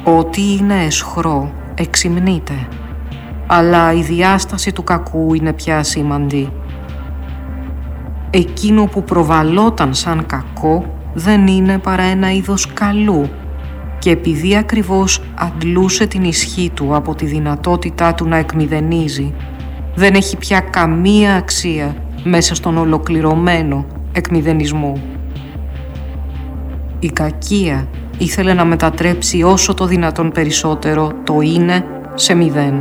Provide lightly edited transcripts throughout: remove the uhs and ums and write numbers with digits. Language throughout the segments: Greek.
Ό,τι είναι αισχρό εξυμνείται, αλλά η διάσταση του κακού είναι πια ασήμαντη. Εκείνο που προβαλόταν σαν κακό δεν είναι παρά ένα είδος καλού και επειδή ακριβώς αντλούσε την ισχύ του από τη δυνατότητά του να εκμηδενίζει, δεν έχει πια καμία αξία μέσα στον ολοκληρωμένο εκμηδενισμό. Η κακία ήθελε να μετατρέψει όσο το δυνατόν περισσότερο το είναι σε μηδέν.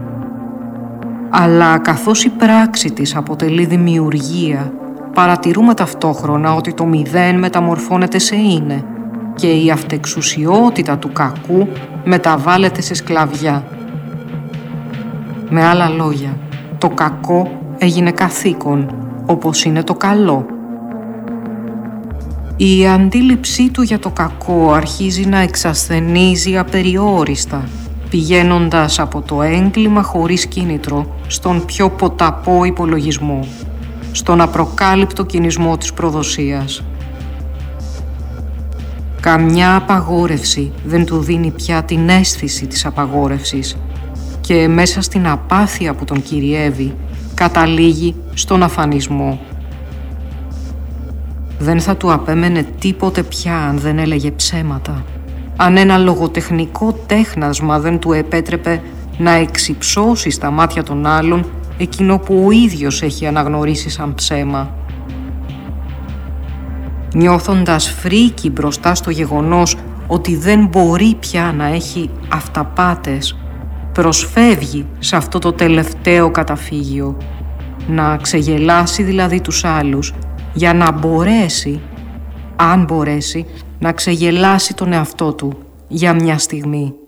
Αλλά καθώς η πράξη της αποτελεί δημιουργία, παρατηρούμε ταυτόχρονα ότι το μηδέν μεταμορφώνεται σε είναι και η αυτεξουσιότητα του κακού μεταβάλλεται σε σκλαβιά. Με άλλα λόγια, το κακό έγινε καθήκον, όπως είναι το καλό. Η αντίληψή του για το κακό αρχίζει να εξασθενίζει απεριόριστα, πηγαίνοντας από το έγκλημα χωρίς κίνητρο στον πιο ποταπό υπολογισμό, στον απροκάλυπτο κινησμό της προδοσίας. Καμιά απαγόρευση δεν του δίνει πια την αίσθηση της απαγόρευσης και μέσα στην απάθεια που τον κυριεύει καταλήγει στον αφανισμό. Δεν θα του απέμενε τίποτε πια αν δεν έλεγε ψέματα, αν ένα λογοτεχνικό τέχνασμα δεν του επέτρεπε να εξυψώσει στα μάτια των άλλων εκείνο που ο ίδιος έχει αναγνωρίσει σαν ψέμα. Νιώθοντας φρίκη μπροστά στο γεγονός ότι δεν μπορεί πια να έχει αυταπάτες, προσφεύγει σε αυτό το τελευταίο καταφύγιο, να ξεγελάσει δηλαδή τους άλλους για να μπορέσει, αν μπορέσει, να ξεγελάσει τον εαυτό του για μια στιγμή.